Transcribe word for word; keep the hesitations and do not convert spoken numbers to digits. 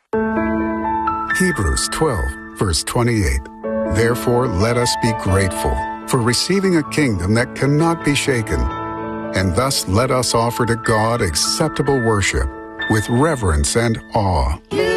Hebrews twelve, verse twenty-eight. Therefore, let us be grateful for receiving a kingdom that cannot be shaken, and thus let us offer to God acceptable worship with reverence and awe.